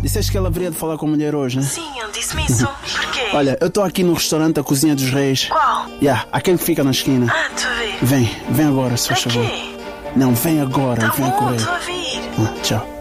Disseste que ela haveria de falar com a mulher hoje, né? Sim, ele disse-me isso. Porquê? Olha, eu estou aqui no restaurante da Cozinha dos Reis. Qual? Aquele que fica na esquina. Estou a ver. Vem agora, se faz Para favor. quê? Não, vem agora, Tá vem a bom, correr. estou a vir. Tchau.